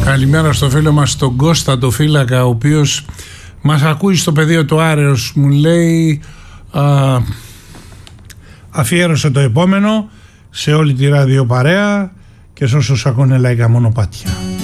Καλημέρα στο φίλο μας τον Κώστα το φύλακα, ο οποίος μας ακούει στο πεδίο του Άρεος. Μου λέει αφιέρωσε το επόμενο σε όλη τη ραδιοπαρέα και σε όσους ακούνε λαϊκά μονοπάτια.